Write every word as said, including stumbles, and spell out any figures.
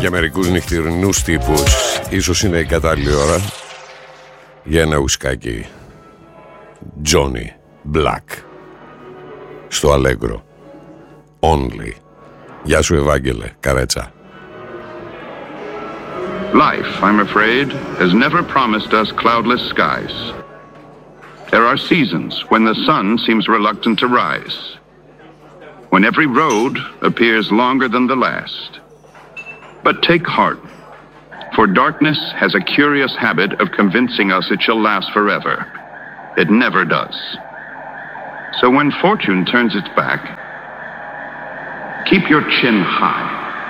Για μερικούς νυχτερινούς τύπους ίσως είναι η κατάλληλη ώρα για ένα ουσκάκι Johnny Black στο Allegro Only. Γεια σου Ευάγγελε, Καρέτσα. Life, I'm afraid, has never promised us cloudless skies. There are seasons when the sun seems reluctant to rise, when every road appears longer than the last. But take heart, for darkness has a curious habit of convincing us it shall last forever. It never does. So when fortune turns its back, keep your chin high.